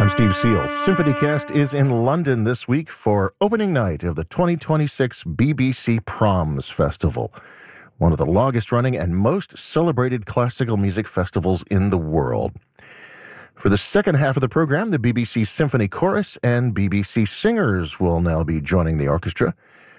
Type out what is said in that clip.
I'm Steve Seal. SymphonyCast is in London this week for opening night of the 2026 BBC Proms Festival, one of the longest-running and most celebrated classical music festivals in the world. For the second half of the program, the BBC Symphony Chorus and BBC Singers will now be joining the orchestra.